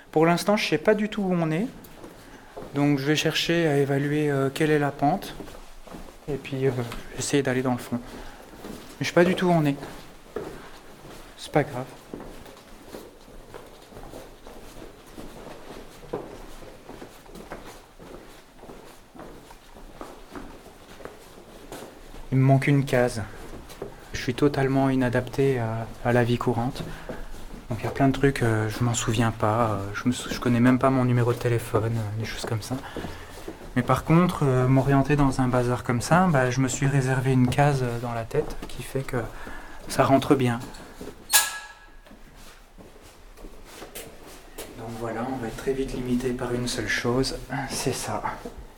Pour l'instant, je sais pas du tout où on est. Donc je vais chercher à évaluer quelle est la pente. Et puis essayer d'aller dans le fond. Mais je sais pas du tout où on est. C'est pas grave. Il me manque une case. Je suis totalement inadapté à la vie courante. Donc il y a plein de trucs, je m'en souviens pas. Je connais même pas mon numéro de téléphone, des choses comme ça. Mais par contre, m'orienter dans un bazar comme ça, bah, je me suis réservé une case dans la tête qui fait que ça rentre bien. Donc voilà, on va être très vite limité par une seule chose, c'est ça.